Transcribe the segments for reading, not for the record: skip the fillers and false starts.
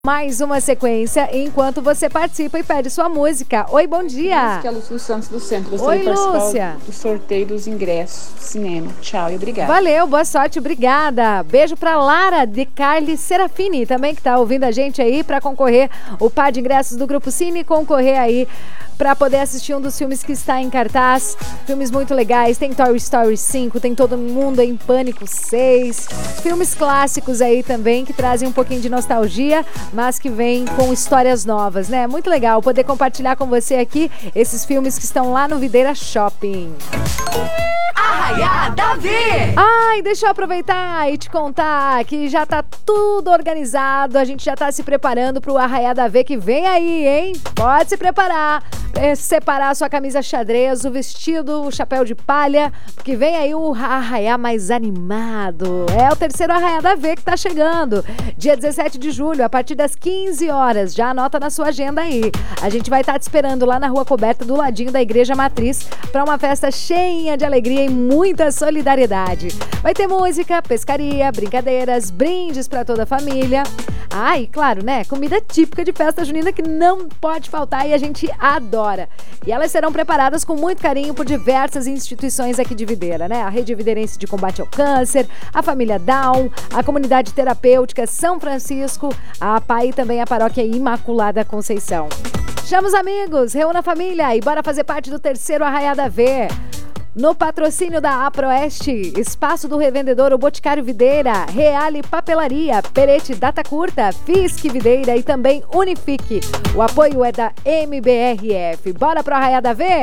Mais uma sequência enquanto você participa e pede sua música. Oi, bom dia. Aqui é a Lúcia Santos do Centro. Oi, Lúcia. Do sorteio dos ingressos do cinema. Tchau e obrigada. Valeu, boa sorte, obrigada. Beijo pra Lara de Carli Serafini, também que tá ouvindo a gente aí pra concorrer o par de ingressos do Grupo Cine, concorrer aí pra poder assistir um dos filmes que está em cartaz. Filmes muito legais, tem Toy Story 5, tem Todo Mundo em Pânico 6. Filmes clássicos aí também que trazem um pouquinho de nostalgia, mas que vem com histórias novas, né? Muito legal poder compartilhar com você aqui esses filmes que estão lá no Videira Shopping. Arraiada V! Ai, deixa eu aproveitar e te contar que já tá tudo organizado, a gente já tá se preparando pro Arraiada V que vem aí, hein? Pode se preparar, separar a sua camisa xadrez, o vestido, o chapéu de palha, porque vem aí o Arraiá mais animado. É o terceiro Arraiada V que tá chegando, dia 17 de julho, a partir das 15 horas. Já anota na sua agenda aí. A gente vai estar te esperando lá na Rua Coberta, do ladinho da Igreja Matriz, para uma festa cheia de alegria e muita solidariedade. Vai ter música, pescaria, brincadeiras, brindes para toda a família. Ah, e claro, né? Comida típica de festa junina que não pode faltar e a gente adora. E elas serão preparadas com muito carinho por diversas instituições aqui de Videira, né? A Rede Videirense de Combate ao Câncer, a Família Down, a Comunidade Terapêutica São Francisco, a APAI e também a Paróquia Imaculada Conceição. Chama os amigos, reúna a família e bora fazer parte do terceiro Arraiada V. No patrocínio da Aproeste, Espaço do Revendedor, o Boticário Videira, Reale Papelaria, Perete Data Curta, Fisque Videira e também Unifique. O apoio é da MBRF. Bora pro Arraiada V?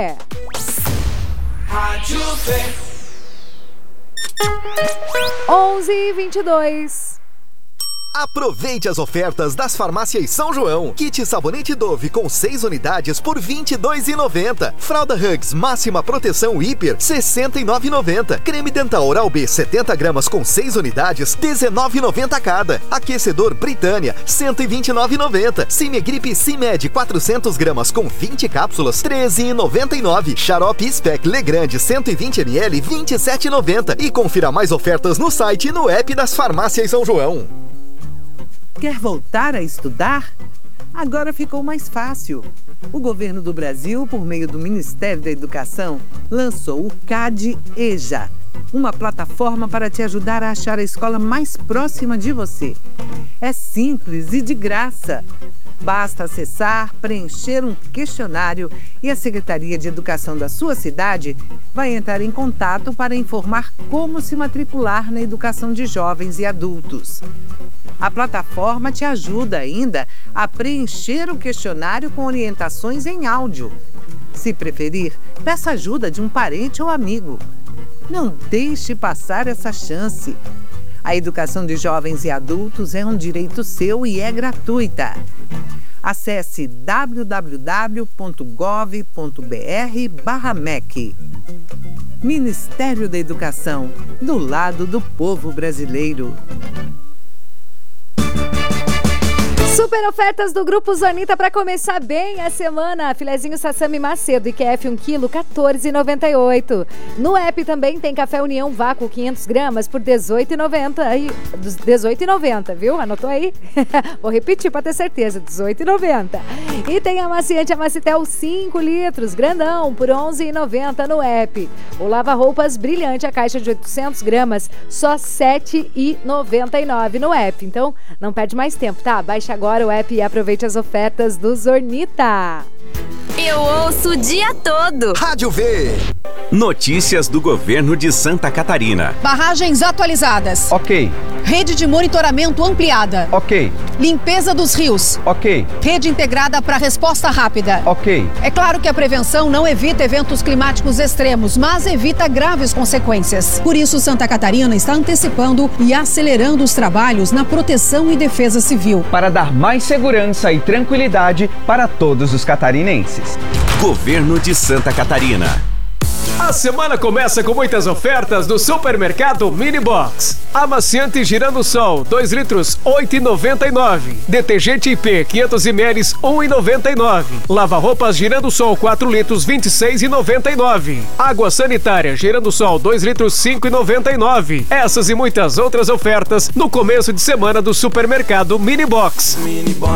Rádio V. 11h22. Aproveite as ofertas das farmácias São João. Kit sabonete Dove com 6 unidades por R$ 22,90. Fralda Hugs máxima proteção hiper R$ 69,90. Creme dental Oral B 70 gramas com 6 unidades R$ 19,90 cada. Aquecedor Britânia R$ 129,90. Cimegripe Cimed 400 gramas com 20 cápsulas R$ 13,99. Xarope Spec Legrande 120 ml R$ 27,90. E confira mais ofertas no site e no app das farmácias São João. Quer voltar a estudar? Agora ficou mais fácil. O governo do Brasil, por meio do Ministério da Educação, lançou o CAD-EJA, uma plataforma para te ajudar a achar a escola mais próxima de você. É simples e de graça. Basta acessar, preencher um questionário e a Secretaria de Educação da sua cidade vai entrar em contato para informar como se matricular na educação de jovens e adultos. A plataforma te ajuda ainda a preencher o questionário com orientações em áudio. Se preferir, peça ajuda de um parente ou amigo. Não deixe passar essa chance. A educação de jovens e adultos é um direito seu e é gratuita. Acesse www.gov.br/MEC. Ministério da Educação, do lado do povo brasileiro. Super ofertas do Grupo Zornita para começar bem a semana. Filezinho Sassami Macedo, IQF 1 kg, R$ 14,98. No app também tem café União Vácuo 500 gramas por R$ 18,90. R$18,90, viu? Anotou aí? Vou repetir para ter certeza, R$18,90. E tem amaciante Amacitel 5 litros, grandão, por R$ 11,90 no app. O lava-roupas brilhante, a caixa de 800 gramas, só R$ 7,99 no app. Então, não perde mais tempo, tá? Baixa agora o app e aproveite as ofertas do Zornita. Eu ouço o dia todo. Rádio V. Notícias do governo de Santa Catarina. Barragens atualizadas. Ok. Rede de monitoramento ampliada. Ok. Limpeza dos rios. Ok. Rede integrada para resposta rápida. Ok. É claro que a prevenção não evita eventos climáticos extremos, mas evita graves consequências. Por isso, Santa Catarina está antecipando e acelerando os trabalhos na proteção e defesa civil. Para dar mais segurança e tranquilidade para todos os catarinenses. Governo de Santa Catarina. A semana começa com muitas ofertas do Supermercado Mini Box. Amaciante Giranosol, 2 litros, R$ 8,99. Detergente IP, 500 ml, R$ 1,99. Lava-roupas Giranosol, 4 litros, R$ 26,99. Água sanitária Giranosol, 2 litros, R$ 5,99. Essas e muitas outras ofertas no começo de semana do Supermercado Mini Box.